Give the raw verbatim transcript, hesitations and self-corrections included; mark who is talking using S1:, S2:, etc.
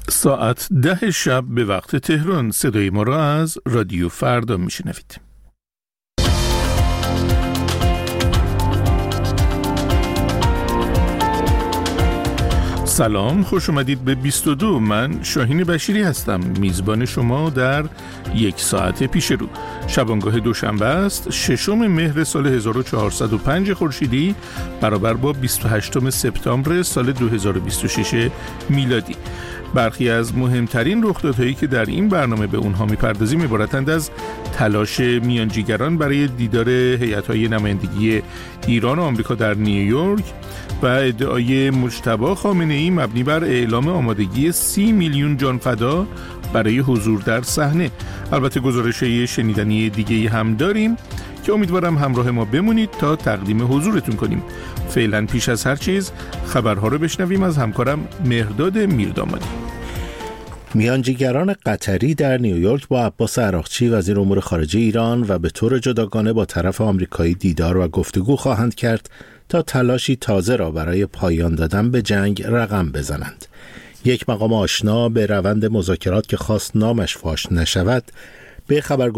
S1: ساعت ده شب به وقت تهران صدای ما را از رادیو فردا میشنوید. سلام، خوش اومدید به بیست و دو. من شاهین بشیری هستم، میزبان شما در یک ساعت پیش رو. شبانگاه دوشنبه است، ششم مهر سال هزار و چهارصد و پنج خورشیدی برابر با بیست و هشتم سپتامبر سال دو هزار و بیست و شش میلادی. برخی از مهمترین رخدادهایی که در این برنامه به اونها میپردازیم عبارتند از تلاش میانجیگران برای دیدار هیئت‌های نمایندگی ایران و آمریکا در نیویورک و ادعای مجتبی خامنه‌ای مبنی بر اعلام آمادگی سی میلیون جان فدا برای حضور در صحنه. البته گزارش‌های شنیدنی دیگه‌ای هم داریم که امیدوارم همراه ما بمونید تا تقدیم حضورتون کنیم. فعلا پیش از هر چیز خبرها رو بشنویم از همکارم مهرداد میردامادی.
S2: میانجیگران قطری در نیویورک با عباس عراقچی وزیر امور خارجه ایران و به طور جداگانه با طرف آمریکایی دیدار و گفتگو خواهند کرد تا تلاشی تازه را برای پایان دادن به جنگ رقم بزنند. یک مقام آشنا به روند مذاکرات که خواست نامش فاش نشود به خبرگزاری